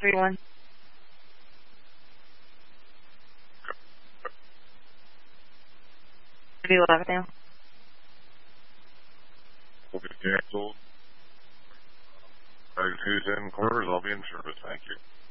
631. View Avenue. Will be canceled. Tuesday and quarters, I'll be in service. Thank you.